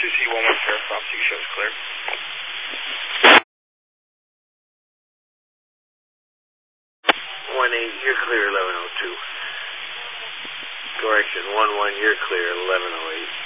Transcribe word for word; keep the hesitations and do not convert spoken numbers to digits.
two C one one Sheriff, Officer, you shows clear. one eight, you're clear, eleven oh two. Correction, one one, you're clear, eleven oh eight.